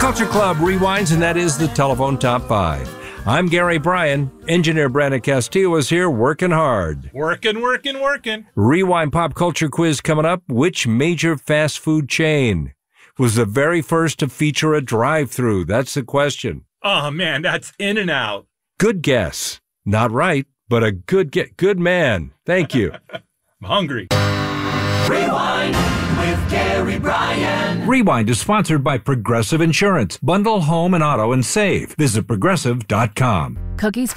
Culture Club rewinds, and that is the telephone top 5. I'm Gary Bryan. Engineer Brandon Castillo is here working hard. Working. Rewind pop culture quiz coming up. Which major fast food chain was the very first to feature a drive-thru? That's the question. Oh, man, that's In-N-Out. Good guess. Not right, but a good good man. Thank you. I'm hungry. Rewind with Gary Bryan. Rewind is sponsored by Progressive Insurance. Bundle home and auto and save. Visit progressive.com. Cookies